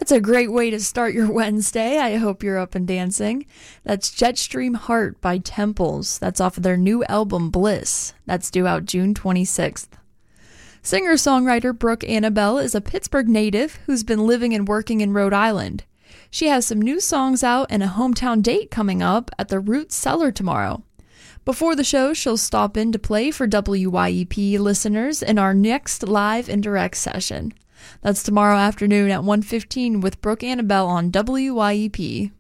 That's a great way to start your Wednesday. I hope you're up and dancing. That's Jetstream Heart by Temples. That's off of their new album, Bliss. That's due out June 26th. Singer-songwriter Brooke Annabelle is a Pittsburgh native who's been living and working in Rhode Island. She has some new songs out and a hometown date coming up at the Roots Cellar tomorrow. Before the show, she'll stop in to play for WYEP listeners in our next live and direct session. That's tomorrow afternoon at 1:15 with Brooke Annabelle on WYEP.